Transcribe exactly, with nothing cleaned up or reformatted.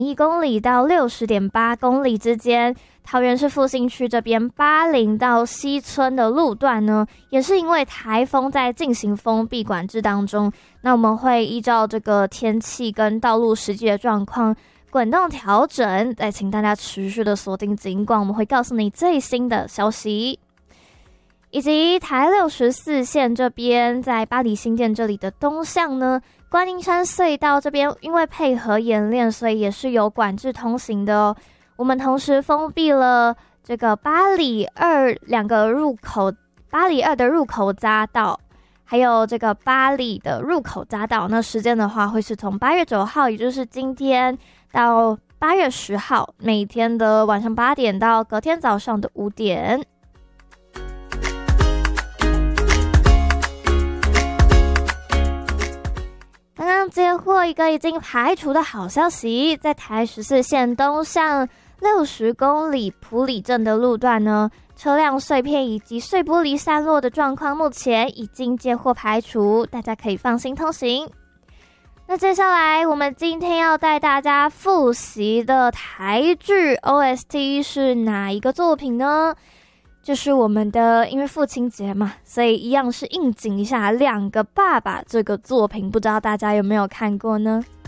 一公里到六十点八公里之间。桃园市复兴区这边八零到西村的路段呢，也是因为台风在进行封闭管制当中，那我们会依照这个天气跟道路实际的状况滚动调整，再请大家持续的锁定警广，我们会告诉你最新的消息。以及台六十四线这边在八里新店这里的东向呢，观音山隧道这边因为配合演练，所以也是有管制通行的哦。我们同时封闭了这个八里二两个入口，八里二的入口匝道，还有这个八里的入口匝道。那时间的话，会是从八月九号，也就是今天到八月十号，每天的晚上八点到隔天早上的五点。刚刚接获一个已经排除的好消息，在台十四线东向六十公里埔里镇的路段呢，车辆碎片以及碎玻璃散落的状况目前已经接获排除，大家可以放心通行。那接下来我们今天要带大家复习的台剧 O S T 是哪一个作品呢？就是我们的，因为父亲节嘛，所以一样是应景一下两个爸爸这个作品，不知道大家有没有看过呢？